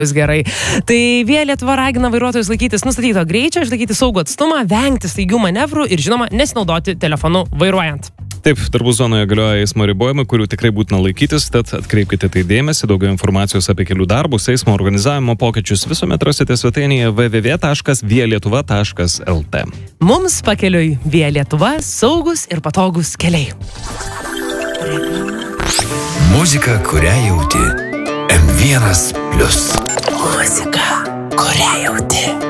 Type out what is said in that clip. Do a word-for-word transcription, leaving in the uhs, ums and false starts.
Vis gerai. Tai Via Lietuva ragina vairuotojus laikytis nustatyto greičio, išlaikyti saugų atstumą, vengti staigių manevrų ir, žinoma, nesinaudoti telefonu vairuojant. Taip, darbų zonoje galioja eismo ribojimai, kurių tikrai būtina laikytis, tad atkreipkite tai dėmesį. Daugiau informacijos apie kelių darbus, eismo organizavimo pokyčius visuomet rasite svetainėje w w w taškas via lietuva taškas l t. Mums pakeliui Via Lietuva, saugus ir patogus keliai. Muzika, kurią jauti. M vienas plius. Muzika, kurią jauti.